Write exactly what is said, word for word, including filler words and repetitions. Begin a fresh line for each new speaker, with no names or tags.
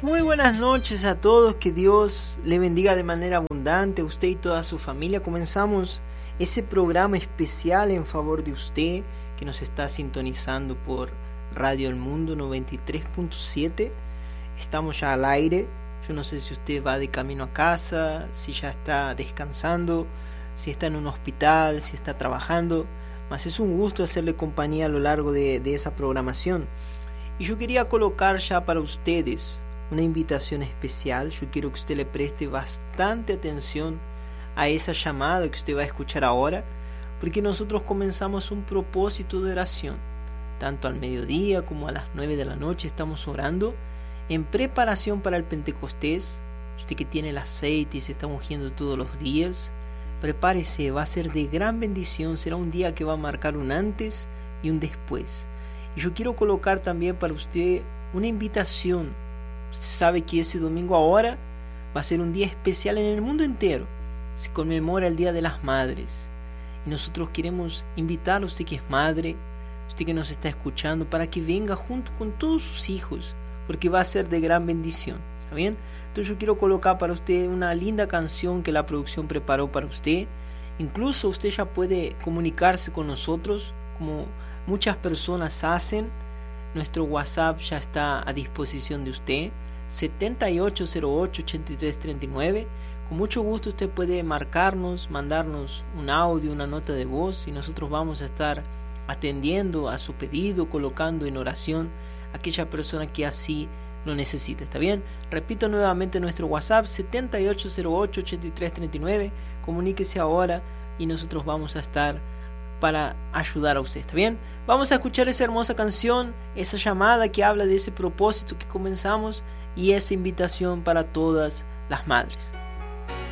Muy buenas noches a todos, que Dios le bendiga de manera abundante a usted y toda su familia. Comenzamos ese programa especial en favor de usted que nos está sintonizando por Radio El Mundo noventa y tres punto siete. Estamos ya al aire. Yo no sé si usted va de camino a casa, si ya está descansando, si está en un hospital, si está trabajando, mas es un gusto hacerle compañía a lo largo de, de esa programación. Y yo quería colocar ya para ustedes una invitación especial. Yo quiero que usted le preste bastante atención a esa llamada que usted va a escuchar ahora, porque nosotros comenzamos un propósito de oración. Tanto al mediodía como a las nueve de la noche estamos orando en preparación para el Pentecostés. Usted que tiene el aceite y se está ungiendo todos los días, prepárese, va a ser de gran bendición. Será un día que va a marcar un antes y un después. Y yo quiero colocar también para usted una invitación. Usted sabe que ese domingo ahora va a ser un día especial en el mundo entero. Se conmemora el Día de las Madres. Y nosotros queremos invitar a usted que es madre, usted que nos está escuchando, para que venga junto con todos sus hijos, porque va a ser de gran bendición. ¿Está bien? Entonces yo quiero colocar para usted una linda canción que la producción preparó para usted. Incluso usted ya puede comunicarse con nosotros como muchas personas hacen. Nuestro WhatsApp ya está a disposición de usted, siete ocho cero ocho, ocho tres tres nueve. Con mucho gusto usted puede marcarnos, mandarnos un audio, una nota de voz, y nosotros vamos a estar atendiendo a su pedido, colocando en oración a aquella persona que así lo necesita. ¿Está bien? Repito nuevamente nuestro WhatsApp, siete ocho cero ocho, ocho tres tres nueve. Comuníquese ahora y nosotros vamos a estar para ayudar a usted. ¿Está bien? Vamos a escuchar esa hermosa canción, esa llamada que habla de ese propósito que comenzamos y esa invitación para todas las madres.